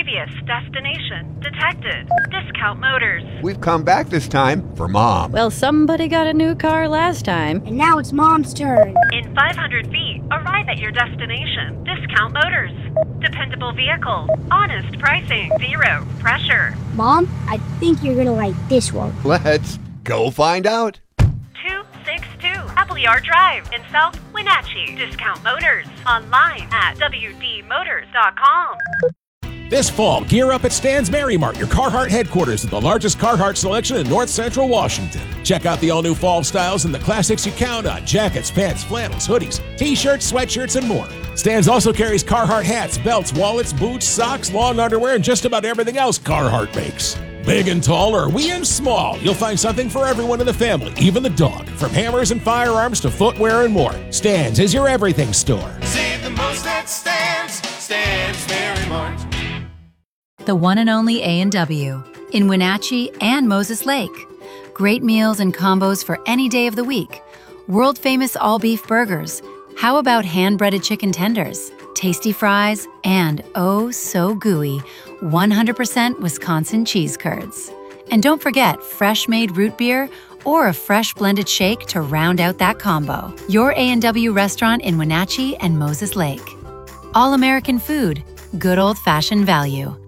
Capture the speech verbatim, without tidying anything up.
Previous destination detected. Discount Motors. We've come back this time for Mom. Well, somebody got a new car last time. And now it's Mom's turn. In five hundred feet, arrive at your destination. Discount Motors. Dependable vehicle. Honest pricing. Zero pressure. Mom, I think you're gonna like this one. Let's go find out. two sixty-two Appleyard Drive in South Wenatchee. Discount Motors. Online at w d motors dot com. This fall, gear up at Stan's Merrimart, your Carhartt headquarters with the largest Carhartt selection in North Central Washington. Check out the all-new fall styles and the classics you count on: jackets, pants, flannels, hoodies, t-shirts, sweatshirts, and more. Stan's also carries Carhartt hats, belts, wallets, boots, socks, lawn underwear, and just about everything else Carhartt makes. Big and tall, or wee and small, you'll find something for everyone in the family, even the dog. From hammers and firearms to footwear and more, Stan's is your everything store. Save the most at Stan's. Stan's Merrimart. The one and only A and W in Wenatchee and Moses Lake. Great meals and combos for any day of the week. World famous all beef burgers. How about hand breaded chicken tenders, tasty fries, and oh so gooey one hundred percent Wisconsin cheese curds. And don't forget fresh made root beer or a fresh blended shake to round out that combo. Your A and W restaurant in Wenatchee and Moses Lake. All American food, good old fashioned value.